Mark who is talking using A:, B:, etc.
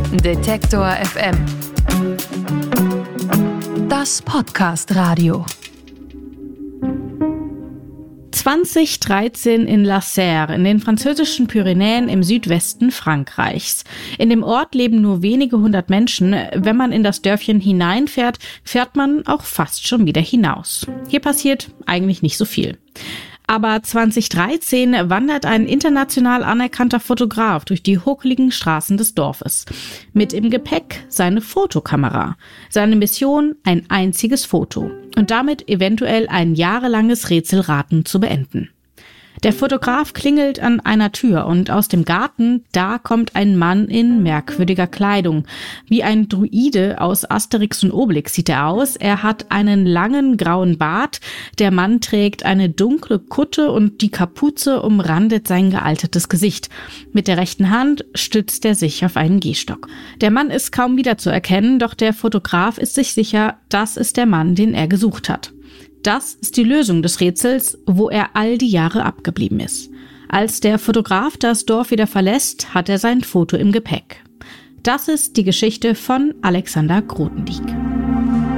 A: Detektor FM. Das Podcast-Radio.
B: 2013 in La Serre, in den französischen Pyrenäen im Südwesten Frankreichs. In dem Ort leben nur wenige hundert Menschen. Wenn man in das Dörfchen hineinfährt, fährt man auch fast schon wieder hinaus. Hier passiert eigentlich nicht so viel. Aber 2013 wandert ein international anerkannter Fotograf durch die huckeligen Straßen des Dorfes. Mit im Gepäck seine Fotokamera. Seine Mission: ein einziges Foto. Und damit eventuell ein jahrelanges Rätselraten zu beenden. Der Fotograf klingelt an einer Tür und aus dem Garten, da kommt ein Mann in merkwürdiger Kleidung. Wie ein Druide aus Asterix und Obelix sieht er aus. Er hat einen langen grauen Bart. Der Mann trägt eine dunkle Kutte und die Kapuze umrandet sein gealtertes Gesicht. Mit der rechten Hand stützt er sich auf einen Gehstock. Der Mann ist kaum wiederzuerkennen, doch der Fotograf ist sich sicher, das ist der Mann, den er gesucht hat. Das ist die Lösung des Rätsels, wo er all die Jahre abgeblieben ist. Als der Fotograf das Dorf wieder verlässt, hat er sein Foto im Gepäck. Das ist die Geschichte von Alexander Grothendieck.